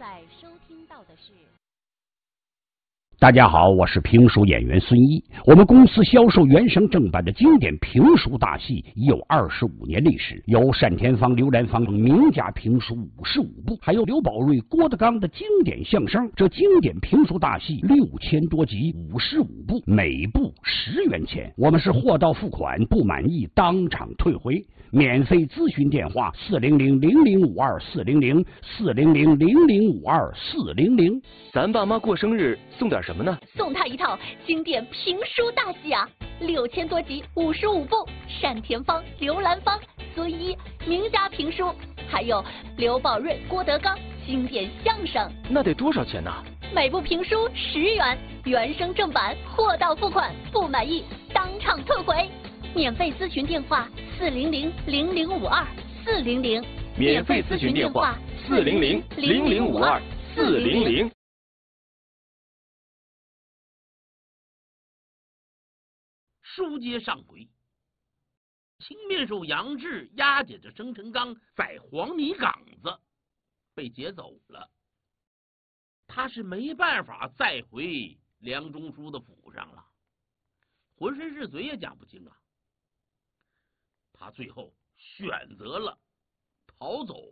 在收听到的是。 大家好，我是评书演员孙一。我们公司销售原声正版的经典评书大戏已有25年历史，有单田芳、刘兰芳名家评书55部，还有刘宝瑞、郭德纲的经典相声。这经典评书大戏6000多集，55部，每部10元钱。我们是货到付款，不满意当场退回。免费咨询电话400-0052-400，400-0052-400。 咱爸妈过生日送点什么呢？ 送他一套经典评书大戏啊，6000多集55部，单田芳、刘兰芳、孙一名家评书，还有刘宝瑞、郭德纲经典相声。 那得多少钱呢？ 每部评书10元，原声正版，货到付款，不满意当场退回。免费咨询电话400-0052-400， 免费咨询电话400-0052-400。 书接上回，青面兽杨志押解着生辰纲在黄泥岗子被劫走了，他是没办法再回梁中书的府上了，浑身是嘴也讲不清啊。他最后选择了逃走，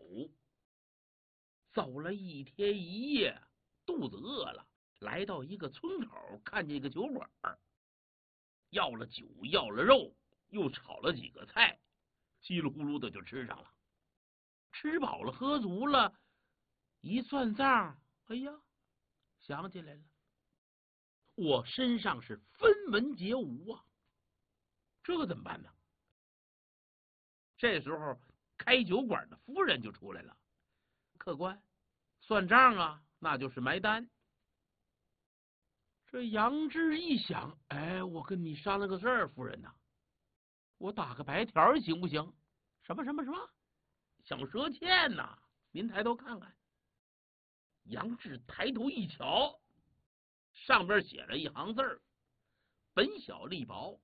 走了1天1夜，肚子饿了，来到一个村口，看见一个酒馆，要了酒，要了肉，又炒了几个菜，稀里呼噜的就吃上了。吃饱了喝足了，一算账，哎呀，想起来了，我身上是分文皆无啊，这怎么办呢？这时候开酒馆的夫人就出来了，客官，算账啊，那就是埋单。这杨志一想，哎，我跟你商量个事儿，夫人呐，我打个白条行不行？什么？想赊欠呐？您抬头看看。杨志抬头一瞧，上边写了一行字儿：本小利薄，